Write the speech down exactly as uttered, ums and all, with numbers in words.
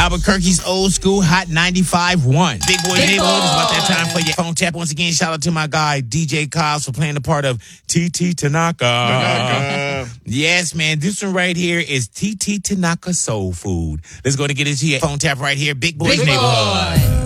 Albuquerque's old school hot ninety-five point one. Big Boys Big Neighborhood is about that Boy. time for your phone tap. Once again, shout out to my guy, D J Kyles, for playing the part of T T Tanaka. Yes, man. This one right here is T T Tanaka Soul Food. Let's go to get into your phone tap right here. Big Boys Big Neighborhood. Boy.